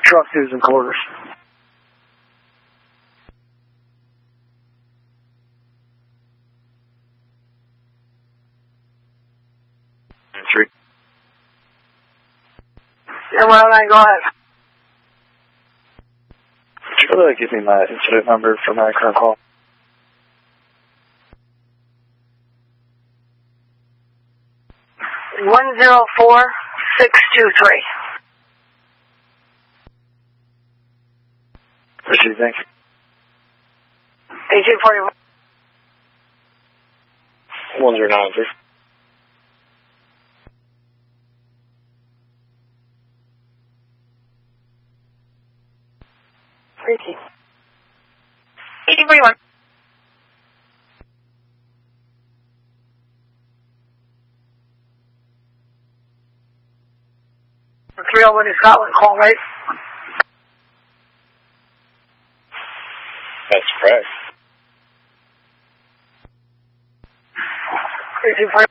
truck dues and quarters. Entry. Yeah, well, I go ahead. Could you give me my incident number for my current call? 104623. Receiving. 1841. 109, sir. Repeat. 1841. For 301 Scotland, call right. That's correct. 1841.